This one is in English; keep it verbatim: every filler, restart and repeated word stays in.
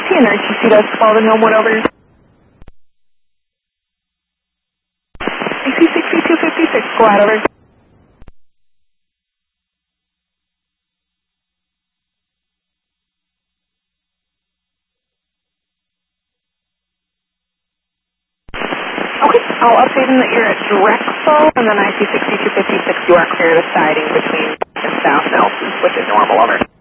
and R T C does twelve and Homewood over. I C sixty-two fifty-six, go ahead over. Okay, I'll update them that you're at Drexel, and then I C sixty-two fifty-six, you are clear to siding between and South Nelson, which is normal over.